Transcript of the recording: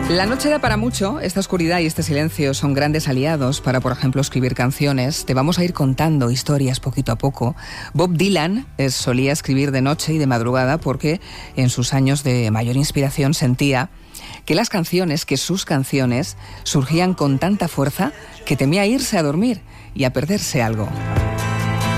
La noche da para mucho. Esta oscuridad y este silencio son grandes aliados para, por ejemplo, escribir canciones. Te vamos a ir contando historias poquito a poco. Bob Dylan solía escribir de noche y de madrugada porque en sus años de mayor inspiración sentía que sus canciones surgían con tanta fuerza que temía irse a dormir y a perderse algo.